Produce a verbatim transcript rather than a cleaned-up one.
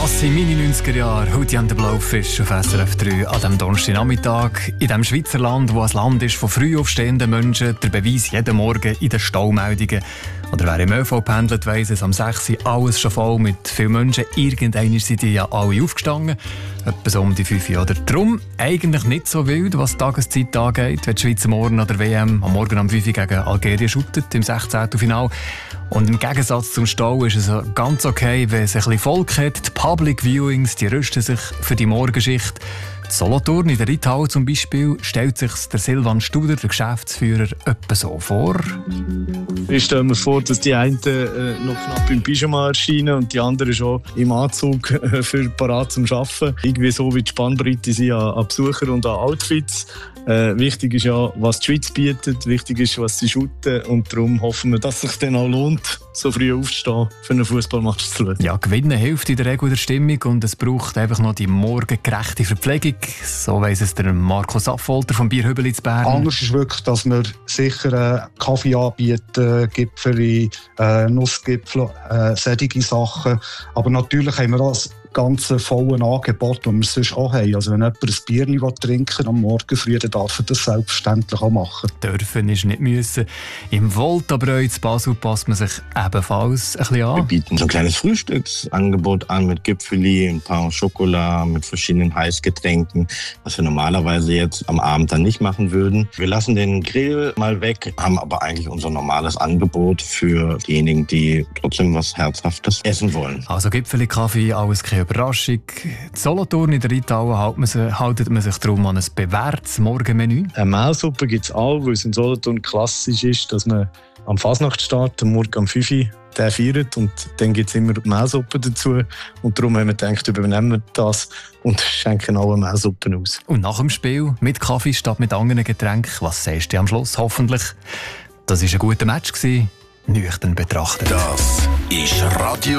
Das sind meine neunziger Jahre, heute an der Blaufisch auf S R F drei an diesem Donnerstagnachmittag. In diesem Schweizer Land, wo ein Land ist von früh aufstehenden Menschen, der Beweis jeden Morgen in den Staumeldungen. Oder wer im ÖV pendelt, weiss es, am sechs Uhr alles schon voll mit vielen Menschen. Irgendwann sind die ja alle aufgestanden, etwa so um die fünf Uhr. Oder darum eigentlich nicht so wild, was die Tageszeit angeht, wenn die Schweiz morgen an der W M am Morgen um fünf Uhr gegen Algerien shootet, im sechzehnten Finale. Und im Gegensatz zum Stau ist es ganz okay, wenn es ein bisschen Volk hat. Die Public Viewings, die rüsten sich für die Morgenschicht. Die Solothurn in der Reithalle zum Beispiel stellt sich der Silvan Studer, der Geschäftsführer, etwa so vor. Ich stelle mir vor, dass die einen äh, noch knapp im Pyjama erscheinen und die anderen schon im Anzug äh, für parat zum Arbeiten. Irgendwie so wie die Spannbreite sind an, an Besuchern und an Outfits. Äh, wichtig ist ja, was die Schweiz bietet, wichtig ist, was sie shooten, und darum hoffen wir, dass es sich dann auch lohnt, so früh aufzustehen, für einen Fußballmatch zu schauen. Ja, Gewinnen hilft in der Regel der Stimmung und es braucht einfach noch die morgengerechte Verpflegung. So weiss es der Markus Affolter vom Bierhübeli zu Bern. Anders ist wirklich, dass wir sicher äh, Kaffee anbieten, Gipfeli, äh, Nussgipfel, äh, solche Sachen. Aber natürlich haben wir das ganze vollen Angebot, das wir sonst auch haben. Also wenn jemand ein Bierchen trinken will, am Morgen früh, dann darf er das selbstverständlich auch machen. Dürfen ist nicht müssen. Im Voltabräu zu Basel passt man sich ebenfalls ein bisschen an. Wir bieten so ein kleines Frühstücksangebot an mit Gipfeli, ein paar Schokolade, mit verschiedenen Heißgetränken, was wir normalerweise jetzt am Abend dann nicht machen würden. Wir lassen den Grill mal weg, haben aber eigentlich unser normales Angebot für diejenigen, die trotzdem was Herzhaftes essen wollen. Also Gipfeli, Kaffee, alles keine Überraschung. Die Solothurn in der Reithalle haltet man sich, haltet man sich darum an ein bewährtes Morgenmenü. Eine Mehlsuppe gibt es auch, weil es in Solothurn klassisch ist, dass man am Fasnachtsstart, am Morgen um fünf Uhr, den feiert, und dann gibt es immer Mehlsuppe dazu. Und darum haben wir gedacht, übernehmen wir das und schenken alle Mehlsuppen aus. Und nach dem Spiel mit Kaffee statt mit anderen Getränken, was sagst du am Schluss? Hoffentlich, das war ein guter Match gewesen, nüchtern betrachtet. Das ist Radio